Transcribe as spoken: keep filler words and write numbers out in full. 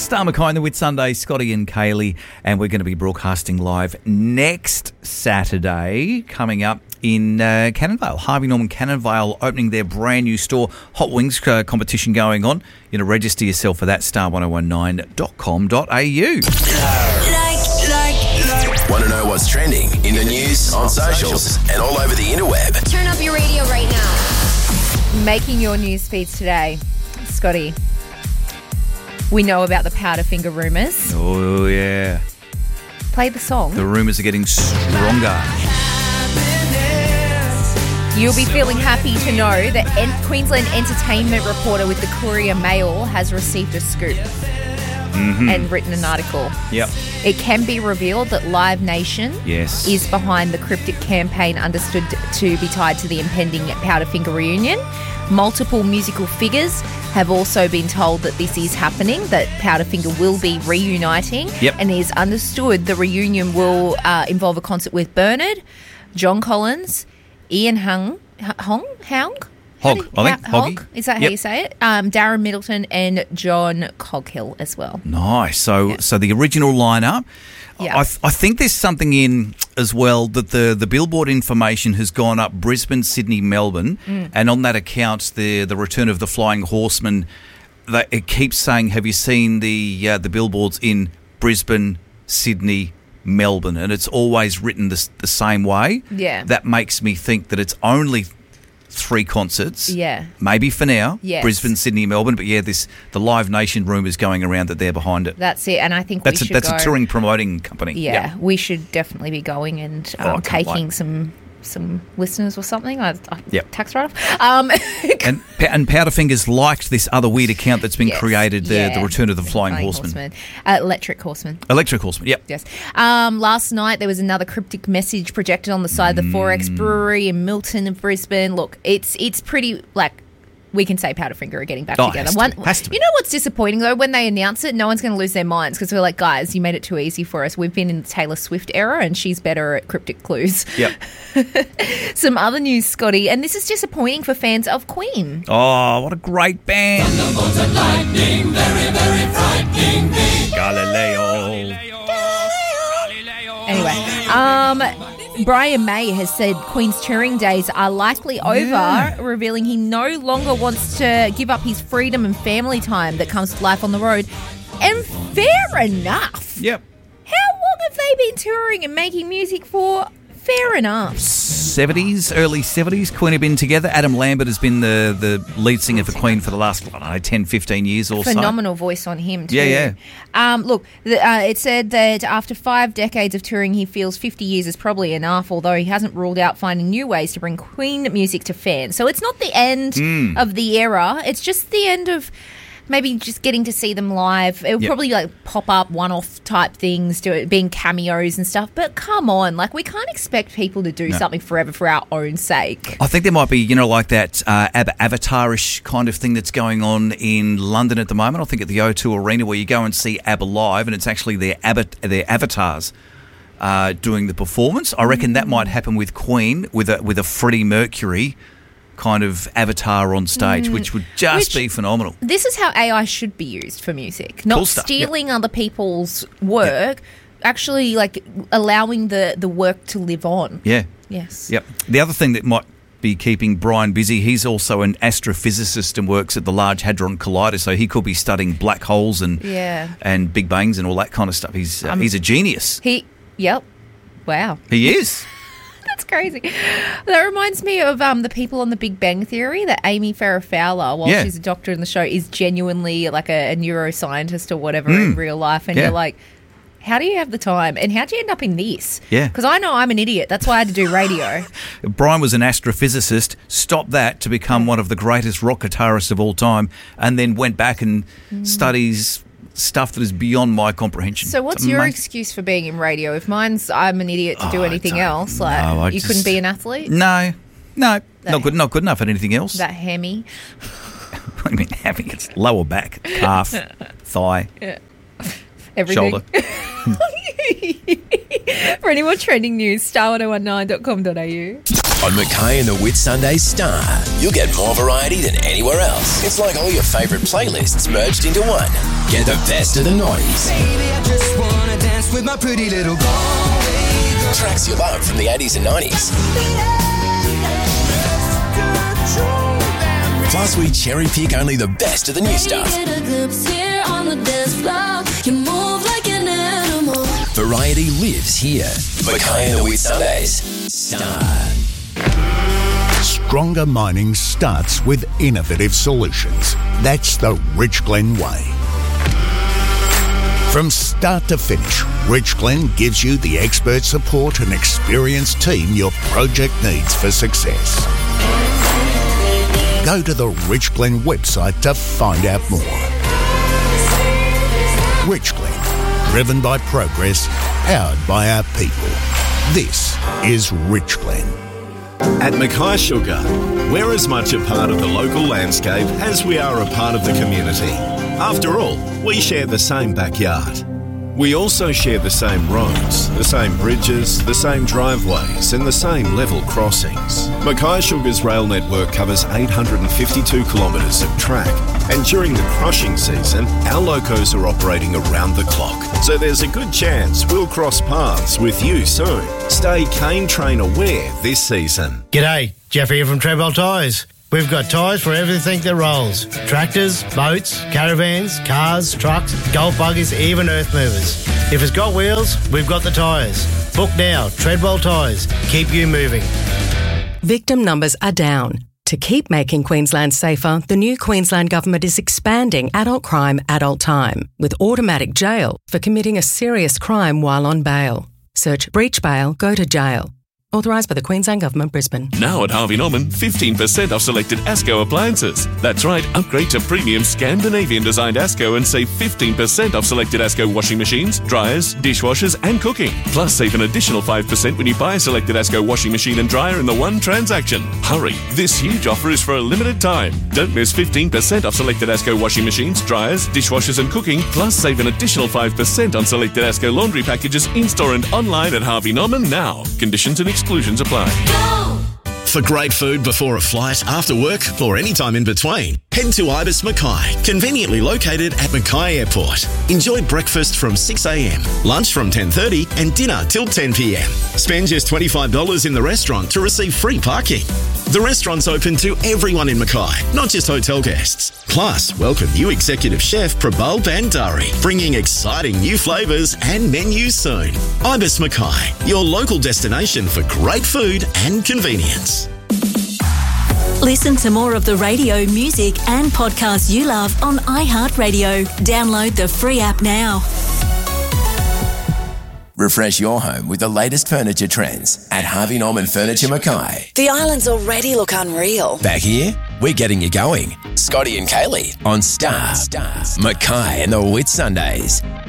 Star Mackay in the Whit Sunday, Scotty and Kaylee, and we're going to be broadcasting live next Saturday coming up in uh, Cannonvale. Harvey Norman Cannonvale opening their brand new store. Hot Wings uh, competition going on. You know, register yourself for that, star ten nineteen dot com dot a u. Want to know what's trending in the news, on socials, and all over the interweb? Turn up your radio right now. Making your news feeds today, Scotty. We know about the Powderfinger rumours. Oh, yeah. Play the song. The rumours are getting stronger. You'll be feeling happy to know that en- Queensland entertainment reporter with the Courier Mail has received a scoop mm-hmm. and written an article. Yep. It can be revealed that Live Nation yes. is behind the cryptic campaign understood to be tied to the impending Powderfinger reunion. Multiple musical figures have also been told that this is happening, that Powderfinger will be reuniting. Yep. And it is understood the reunion will uh, involve a concert with Bernard, John Collins, Ian Hung, Hong, Houng? Hog, I think. Hog, Hoggy. is that how yep. you say it? Um, Darren Middleton and John Coghill as well. Nice. So, yeah. so the original lineup. Yeah. I, I think there's something in as well that the, the Billboard information has gone up Brisbane, Sydney, Melbourne, mm. and on that account, the the return of the Flying Horseman. That it keeps saying, "Have you seen the uh, the billboards in Brisbane, Sydney, Melbourne?" And it's always written the, the same way. Yeah, that makes me think that it's only three concerts. Yeah. Maybe for now. Yes. Brisbane, Sydney, Melbourne. But yeah, this the Live Nation rumours going around that they're behind it. That's it. And I think that's we a, should That's go, a touring promoting company. Yeah, yeah. We should definitely be going and um, oh, taking wait. some some listeners or something. I, I, yep. Tax write-off. Um, and, and Powderfingers liked this other weird account that's been yes. created, the, yeah. the Return of the Flying, Flying Horseman. Horseman. Uh, Electric Horseman. Electric Horseman, yep. Yes. Um, last night there was another cryptic message projected on the side of the four X Brewery in Milton and Brisbane. Look, it's it's pretty, like, we can say Powderfinger are getting back oh, together. Has to, One, has to be. You know what's disappointing, though? When they announce it, no one's going to lose their minds because we're like, guys, you made it too easy for us. We've been in the Taylor Swift era and she's better at cryptic clues. Yep. Some other news, Scotty, and this is disappointing for fans of Queen. Oh, what a great band. Thunderbolts and lightning, very, very frightening me. Galileo. Anyway, um... Brian May has said Queen's touring days are likely over, yeah. revealing he no longer wants to give up his freedom and family time that comes to life on the road. And fair enough. Yep. How long have they been touring and making music for? Fair enough. seventies, early seventies, Queen have been together. Adam Lambert has been the, the lead singer for Queen for the last, I don't know, ten, fifteen years or so. Phenomenal voice on him too. Yeah, yeah. Um, look, the, uh, it said that after five decades of touring, he feels fifty years is probably enough, although he hasn't ruled out finding new ways to bring Queen music to fans. So it's not the end mm. of the era. It's just the end of... maybe just getting to see them live. It'll yep. probably like pop up one-off type things, do it being cameos and stuff. But come on, like we can't expect people to do no. something forever for our own sake. I think there might be, you know, like that uh, Avatar-ish kind of thing that's going on in London at the moment. I think at the O two Arena where you go and see ABBA live and it's actually their, Abba, their avatars uh, doing the performance. I reckon that might happen with Queen with a, with a Freddie Mercury kind of avatar on stage, mm. which would just which, be phenomenal. This is how A I should be used for music, not cool stealing yep. other people's work, yep. actually like allowing the, the work to live on. Yeah. Yes. Yep. The other thing that might be keeping Brian busy, he's also an astrophysicist and works at the Large Hadron Collider, so he could be studying black holes and yeah. and big bangs and all that kind of stuff. He's uh, um, he's a genius. He, yep. Wow. He is. That's crazy. That reminds me of um, the people on The Big Bang Theory, that Amy Farrah Fowler, while yeah. she's a doctor in the show, is genuinely like a, a neuroscientist or whatever mm. in real life. And yeah. you're like, how do you have the time? And how do you end up in this? Yeah. Because I know I'm an idiot. That's why I had to do radio. Brian was an astrophysicist, stopped that to become one of the greatest rock guitarists of all time, and then went back and mm. studies stuff that is beyond my comprehension. So what's your excuse for being in radio? If mine's I'm an idiot to oh, do anything else, like no, you just, couldn't be an athlete? No, no, that, not good, not good enough at anything else. That hammy. What do you mean hammy? It's lower back, calf, thigh, yeah. Everything. Shoulder. For any more trending news, star ten nineteen dot com dot a u. On Mackay and the Whit Sunday Star, you'll get more variety than anywhere else. It's like all your favourite playlists merged into one. Get the best of the noughties. Baby, I just wanna dance with my pretty little Galway girl. Tracks you love from the eighties and nineties. Plus, we cherry pick only the best of the new stuff. Variety lives here. Mackay and the Whit Sundays Star. Stronger mining starts with innovative solutions. That's the Rich Glen way. From start to finish, Rich Glen gives you the expert support and experienced team your project needs for success. Go to the Rich Glen website to find out more. Rich Glen, driven by progress, powered by our people. This is Rich Glen. At Mackay Sugar, we're as much a part of the local landscape as we are a part of the community. After all, we share the same backyard. We also share the same roads, the same bridges, the same driveways and the same level crossings. Mackay Sugar's rail network covers eight hundred fifty-two kilometres of track, and during the crushing season, our locos are operating around the clock. So there's a good chance we'll cross paths with you soon. Stay cane train aware this season. G'day, Jeff here from Treadwell Tyres. We've got tyres for everything that rolls. Tractors, boats, caravans, cars, trucks, golf buggies, even earth movers. If it's got wheels, we've got the tyres. Book now, Treadwell Tyres. Keep you moving. Victim numbers are down. To keep making Queensland safer, the new Queensland Government is expanding adult crime, adult time, with automatic jail for committing a serious crime while on bail. Search breach bail, go to jail. Authorised by the Queensland Government, Brisbane. Now at Harvey Norman, fifteen percent off selected ASCO appliances. That's right, upgrade to premium Scandinavian-designed ASCO and save fifteen percent off selected ASCO washing machines, dryers, dishwashers and cooking. Plus, save an additional five percent when you buy a selected ASCO washing machine and dryer in the one transaction. Hurry, this huge offer is for a limited time. Don't miss fifteen percent off selected ASCO washing machines, dryers, dishwashers and cooking. Plus, save an additional five percent on selected ASCO laundry packages in-store and online at Harvey Norman now. Conditions and exclusions apply. Go! For great food before a flight, after work, or any time in between, head to Ibis Mackay, conveniently located at Mackay Airport. Enjoy breakfast from six a.m, lunch from ten thirty and dinner till ten p.m. Spend just twenty-five dollars in the restaurant to receive free parking. The restaurant's open to everyone in Mackay, not just hotel guests. Plus, welcome new executive chef Prabal Bandari, bringing exciting new flavours and menus soon. Ibis Mackay, your local destination for great food and convenience. Listen to more of the radio, music and podcasts you love on iHeartRadio. Download the free app now. Refresh your home with the latest furniture trends at Harvey Norman Furniture Mackay. The islands already look unreal. Back here, we're getting you going. Scotty and Kaylee on Star. Star. Mackay and the Whit Sundays.